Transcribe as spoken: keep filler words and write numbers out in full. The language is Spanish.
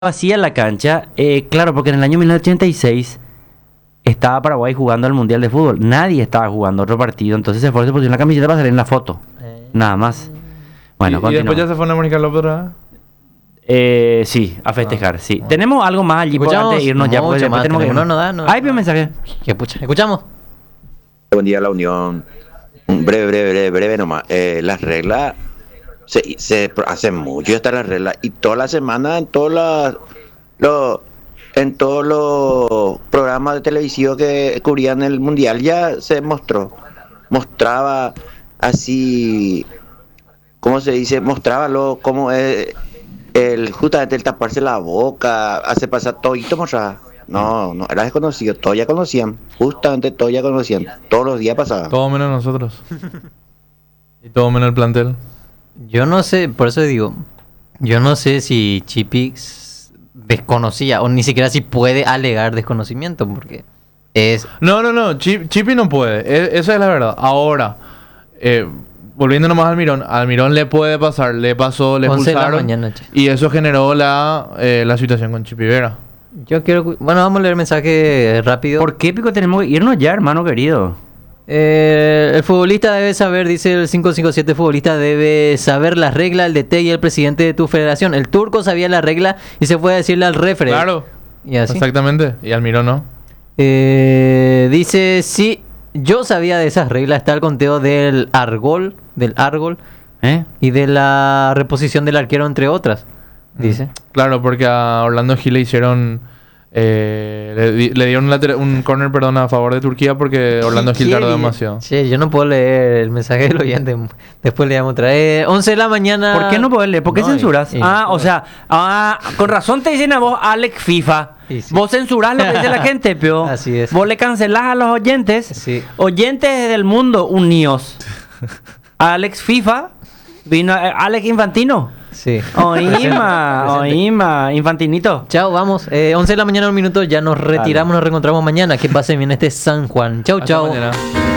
vacía la cancha, eh, claro, porque en el año mil novecientos ochenta y seis estaba Paraguay jugando al Mundial de Fútbol. Nadie estaba jugando otro partido, entonces se fue, se puso una camiseta para salir en la foto. Nada más. Bueno, y, y después ya se fue a Mónica López, ¿verdad? Eh, sí, a festejar, Ah, sí. bueno. Tenemos algo más allí por antes de irnos ya, porque mucho después más, tenemos que... tenemos- no, no da, no. Ay, pero mensaje. ¿Qué pucha? ¿Escuchamos? Buen día, la unión. Un breve, breve, breve, breve nomás. Eh, las reglas, se, se hace mucho están las reglas. Y toda la semana en todas las, los, en todos los programas de televisión que cubrían el mundial ya se mostró. Mostraba así, ¿cómo se dice? Mostraba lo, cómo es el, justamente el taparse la boca, hace pasar todito, mostraba. No, no, era desconocido, todos ya conocían, justamente todos ya conocían, todos los días pasaban. Todo menos nosotros. Y todo menos el plantel. Yo no sé, por eso digo, yo no sé si Chipix desconocía o ni siquiera si puede alegar desconocimiento, porque es... No, no, no. Chip, Chipi no puede. E- esa es la verdad. Ahora, eh, volviendo nomás al Mirón, al Mirón le puede pasar, le pasó, le once de la expulsaron. mañana, che. Y eso generó la, eh, la situación con Chipi Vera. Yo quiero... Bueno, vamos a leer el mensaje rápido. ¿Por qué, Pico, tenemos que irnos ya, hermano querido? Eh, el futbolista debe saber, dice el cinco cinco siete, el futbolista debe saber las reglas, el D T y el presidente de tu federación. El turco sabía la regla y se fue a decirle al referee. Claro. Y así. Exactamente. Y al Mirón no. Eh, dice, sí, yo sabía de esas reglas, está el conteo del Argol, del Argol ¿Eh? y de la reposición del arquero, entre otras. Dice. Claro, porque a Orlando Gil le hicieron... eh, le, di- le dieron un, later- un corner, perdón, a favor de Turquía porque Orlando Gil tardó demasiado. Sí, yo no puedo leer el mensaje del oyente. Después le llamo otra vez. once de la mañana. ¿Por qué no puedes leer? ¿Por qué No, censuras? y- y- ah, o sea, ah, con razón te dicen a vos, Alex FIFA. Y sí. Vos censurás lo que dice la gente, pero Así es. vos le cancelás a los oyentes. Sí. Oyentes del mundo unidos. Alex FIFA vino, eh, Alex Infantino. Sí. Oima, oima, Infantinito. Chao, vamos. Eh, once de la mañana, un minuto. Ya nos retiramos, nos reencontramos mañana. Que pasen bien este San Juan. Chau, Hasta chau. mañana.